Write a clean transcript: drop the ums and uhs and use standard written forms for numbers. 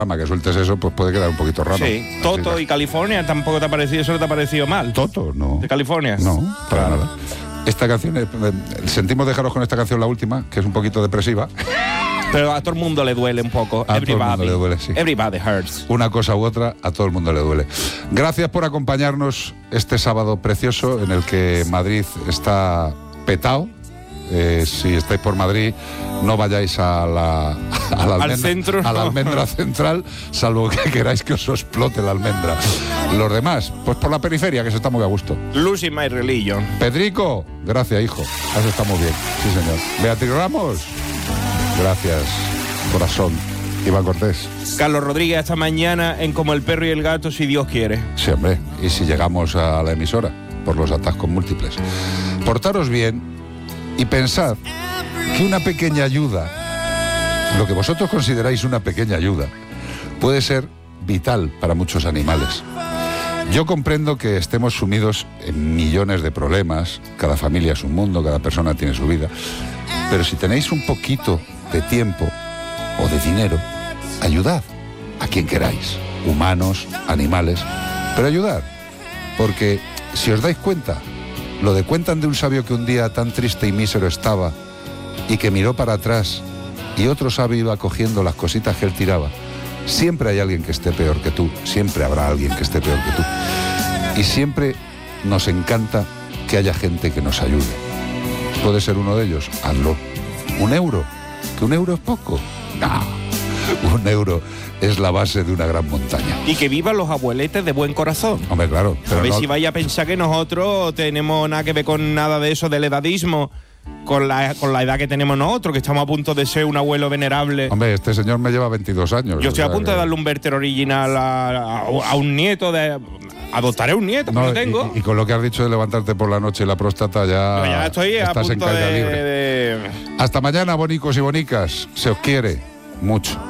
que sueltes eso, pues puede quedar un poquito raro. Sí, Toto y California tampoco te ha parecido, eso no te ha parecido mal. Toto, no. ¿De California? No, para nada. Esta canción, sentimos dejaros con esta canción, la última, que es un poquito depresiva. Pero a todo el mundo le duele un poco. A todo el mundo le duele, sí. Everybody hurts. Una cosa u otra, a todo el mundo le duele. Gracias por acompañarnos este sábado precioso en el que Madrid está petado. Si estáis por Madrid, no vayáis al centro, a la almendra central, salvo que queráis que os explote la almendra. Los demás, pues por la periferia, que se está muy a gusto. Losing my religion. Pedrico, gracias, hijo. Has estado muy bien. Sí, señor. Beatriz Ramos, gracias, corazón. Iván Cortés. Carlos Rodríguez, hasta mañana en Como el perro y el gato, si Dios quiere. Sí, hombre. Y si llegamos a la emisora, por los atascos múltiples. Portaros bien y pensad que una pequeña ayuda, lo que vosotros consideráis una pequeña ayuda, puede ser vital para muchos animales. Yo comprendo que estemos sumidos en millones de problemas, cada familia es un mundo, cada persona tiene su vida, pero si tenéis un poquito de tiempo o de dinero, ayudad a quien queráis, humanos, animales, pero ayudad, porque si os dais cuenta, lo de cuentan de un sabio que un día tan triste y mísero estaba y que miró para atrás y otro sabio iba cogiendo las cositas que él tiraba. Siempre hay alguien que esté peor que tú, siempre habrá alguien que esté peor que tú. Y siempre nos encanta que haya gente que nos ayude. ¿Puede ser uno de ellos? Hazlo. ¿1 euro? ¿Que 1 euro es poco? No, 1 euro es la base de una gran montaña. Y que vivan los abueletes de buen corazón. Hombre, claro. Pero a ver no, si vaya a pensar que nosotros tenemos nada que ver con nada de eso del edadismo, con la edad que tenemos nosotros, que estamos a punto de ser un abuelo venerable. Hombre, este señor me lleva 22 años. Yo estoy a punto de darle un Werther original a un nieto de... Adoptaré un nieto, no, que no tengo. Y con lo que has dicho de levantarte por la noche y la próstata, ya estoy estás a punto en caída libre. Hasta mañana, bonicos y bonicas. Se os quiere mucho.